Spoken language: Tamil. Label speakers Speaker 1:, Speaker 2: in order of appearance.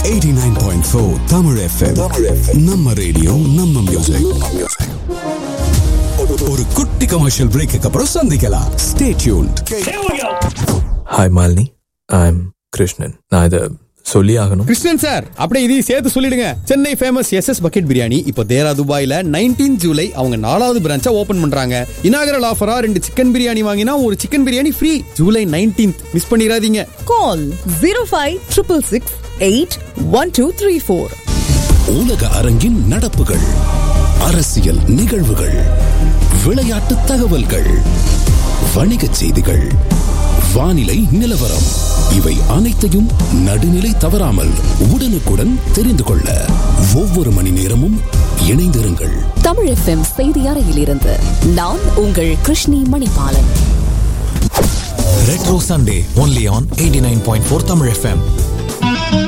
Speaker 1: 89.4 Tamil FM. நம்ம ரேடியோ நம்ம மியூசிக். ஒரு குட்டி கமர்ஷியல் பிரேக்கு அப்புறம் சந்திக்கலாம். Stay tuned.
Speaker 2: Hi Malini, I'm Krishnan. நான் இதை சொல்லி ஆகணும்.
Speaker 3: கிருஷ்ணன் சார், அப்படியே இதையும் சேர்த்து சொல்லிடுங்க. Chennai famous SS bucket biryani இப்போ தேரா துபாயில 19 ஜூலை அவங்க 4வது பிரான்ச்சா ஓபன் பண்றாங்க. இனாகரல் ஆஃபரா 2 சிக்கன் பிரியாணி வாங்கினா ஒரு chicken biryani free. July 19th miss பண்ணிராதீங்க.
Speaker 4: Call 0566681234.
Speaker 1: உலக அரங்கின் நடப்புகள், அரசியல் நிகழ்வுகள், விளையாட்டு தகவல்கள், வணிகச் செய்திகள், வானிலை நிலவரம், இவை அனைத்தையும் நடுநிலை தவறாமல் உடனுக்குடன் தெரிந்து கொள்ள ஒவ்வொரு மணி நேரமும் இணைந்திருங்கள்.
Speaker 5: தமிழ் FM செய்தி அறையிலிருந்து நான் உங்கள் Krishni Manibalan.
Speaker 6: Retro Sunday only on 89.4 Tamil FM.